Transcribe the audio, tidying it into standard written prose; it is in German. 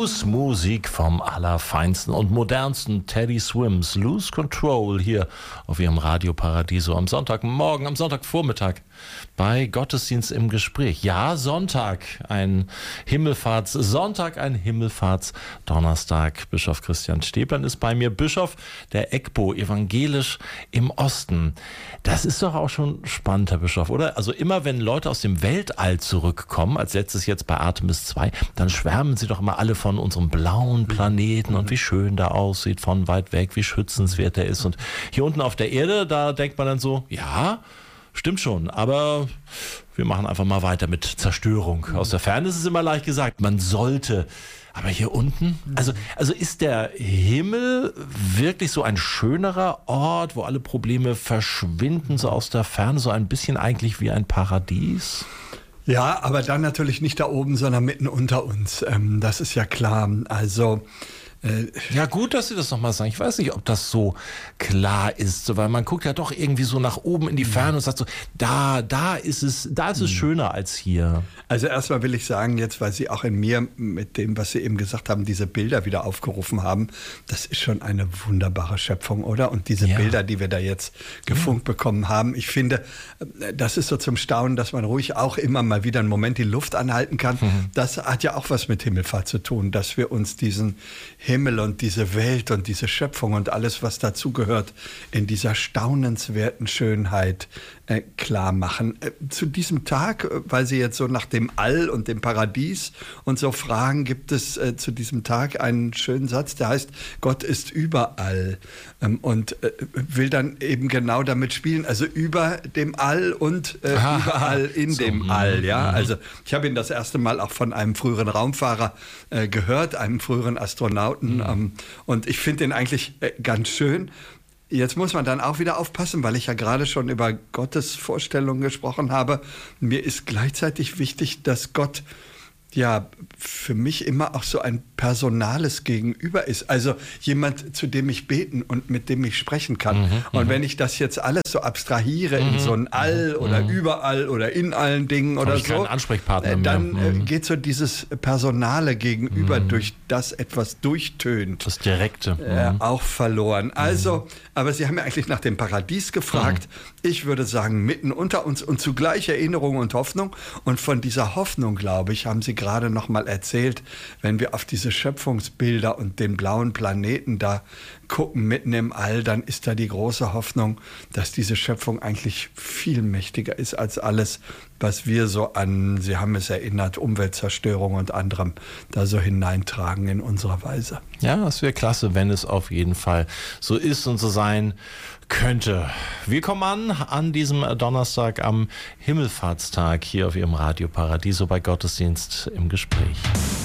Bluesmusik vom allerfeinsten und modernsten Teddy Swims. Lose Control hier auf ihrem Radio Paradiso am Sonntagmorgen, am Sonntagvormittag bei Gottesdienst im Gespräch. Ja, Sonntag, ein Himmelfahrtssonntag, ein Himmelfahrtsdonnerstag. Bischof Christian Stäblein ist bei mir, Bischof der EGBO, evangelisch im Osten. Das ist doch auch schon spannend, Herr Bischof, oder? Also immer, wenn Leute aus dem Weltall zurückkommen, als letztes jetzt bei Artemis 2, dann schwärmen sie doch immer alle von unserem blauen Planeten und wie schön der aussieht von weit weg, wie schützenswert er ist. Und hier unten auf der Erde, da denkt man dann so, ja, stimmt schon, aber wir machen einfach mal weiter mit Zerstörung. Aus der Ferne ist es immer leicht gesagt, man sollte. Aber hier unten, also ist der Himmel wirklich so ein schönerer Ort, wo alle Probleme verschwinden, so aus der Ferne, so ein bisschen eigentlich wie ein Paradies? Ja, aber dann natürlich nicht da oben, sondern mitten unter uns. Das ist ja klar. Also ja, gut, dass Sie das nochmal sagen. Ich weiß nicht, ob das so klar ist, so, weil man guckt ja doch irgendwie so nach oben in die Ferne und sagt so, da ist es schöner als hier. Also erstmal will ich sagen, jetzt, weil Sie auch in mir mit dem, was Sie eben gesagt haben, diese Bilder wieder aufgerufen haben, das ist schon eine wunderbare Schöpfung, oder? Und diese Bilder, die wir da jetzt gefunkt bekommen haben, ich finde, das ist so zum Staunen, dass man ruhig auch immer mal wieder einen Moment die Luft anhalten kann. Das hat ja auch was mit Himmelfahrt zu tun, dass wir uns diesen Himmel und diese Welt und diese Schöpfung und alles, was dazugehört, in dieser staunenswerten Schönheit klar machen. Zu diesem Tag, weil Sie jetzt so nach dem All und dem Paradies und so fragen, gibt es zu diesem Tag einen schönen Satz, der heißt, Gott ist überall und will dann eben genau damit spielen, also über dem All und überall in dem All. Ja? Also ich habe ihn das erste Mal auch von einem früheren Raumfahrer gehört, einem früheren Astronauten und ich finde ihn eigentlich ganz schön. Jetzt muss man dann auch wieder aufpassen, weil ich ja gerade schon über Gottes Vorstellungen gesprochen habe. Mir ist gleichzeitig wichtig, dass Gott ja für mich immer auch so ein personales Gegenüber ist. Also jemand, zu dem ich beten und mit dem ich sprechen kann. Und wenn ich das jetzt alles so abstrahiere in so ein All oder überall oder in allen Dingen oder so, keinen Ansprechpartner dann geht so dieses personale Gegenüber, durch das etwas durchtönt. Das Direkte. Auch verloren. Also, aber Sie haben ja eigentlich nach dem Paradies gefragt. Ich würde sagen, mitten unter uns und zugleich Erinnerung und Hoffnung. Und von dieser Hoffnung, glaube ich, haben Sie gerade noch mal erzählt, wenn wir auf diese Schöpfungsbilder und den blauen Planeten da gucken, mitten im All, dann ist da die große Hoffnung, dass diese Schöpfung eigentlich viel mächtiger ist als alles, was wir so an, Sie haben es erinnert, Umweltzerstörung und anderem da so hineintragen in unserer Weise. Ja, das wäre klasse, wenn es auf jeden Fall so ist und so sein könnte. Wir kommen an diesem Donnerstag am Himmelfahrtstag hier auf Ihrem Radio Paradiso bei Gottesdienst im Gespräch.